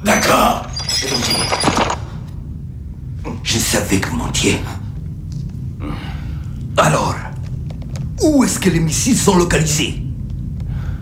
D'accord. Je savais que vous mentiez. Alors, où est-ce que les missiles sont localisés?